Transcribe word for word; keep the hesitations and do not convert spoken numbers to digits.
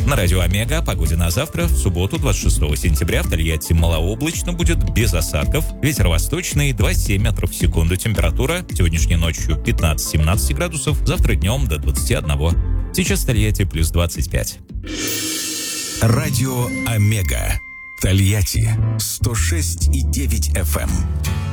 На радио «Омега» о погоде на завтра. В субботу, двадцать шестого сентября, в Тольятти малооблачно, будет без осадков. Ветер восточный, два-семь метров в секунду. Температура сегодняшней ночью пятнадцать-семнадцать градусов, завтра днем до двадцати одного. Сейчас в Тольятти плюс двадцать пять. Радио «Омега». Тольятти сто шесть и девять эф эм.